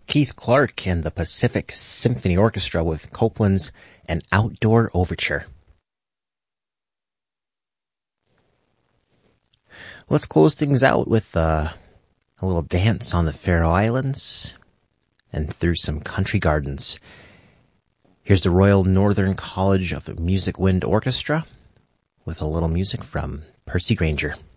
Keith Clark and the Pacific Symphony Orchestra with Copland's An Outdoor Overture. Let's close things out with a little dance on the Faroe Islands and through some country gardens. Here's the Royal Northern College of Music Wind Orchestra with a little music from Percy Grainger.